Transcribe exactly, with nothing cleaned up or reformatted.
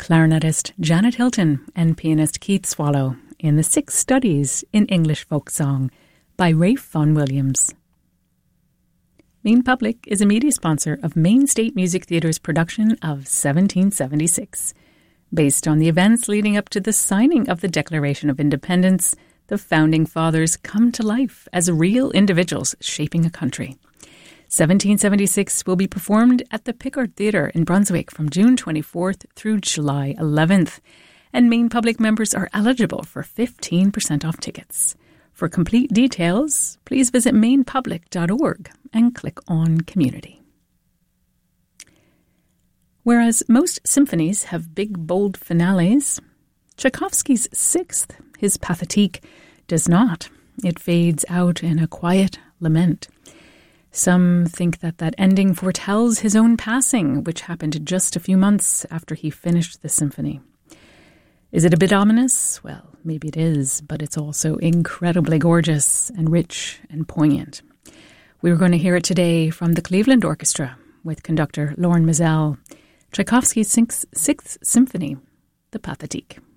clarinetist Janet Hilton and pianist Keith Swallow in the Six Studies in English Folk Song by Ralph Vaughan Williams. Maine Public is a media sponsor of Maine State Music Theatre's production of seventeen seventy-six. Based on the events leading up to the signing of the Declaration of Independence, the Founding Fathers come to life as real individuals shaping a country. seventeen seventy-six will be performed at the Pickard Theatre in Brunswick from June twenty-fourth through July eleventh, and Maine Public members are eligible for fifteen percent off tickets. For complete details, please visit maine public dot org and click on Community. Whereas most symphonies have big, bold finales, Tchaikovsky's Sixth, his Pathétique, does not. It fades out in a quiet lament. Some think that that ending foretells his own passing, which happened just a few months after he finished the symphony. Is it a bit ominous? Well, maybe it is, but it's also incredibly gorgeous and rich and poignant. We're going to hear it today from the Cleveland Orchestra with conductor Lorne Mizell, Tchaikovsky's Sixth Symphony, the Pathétique.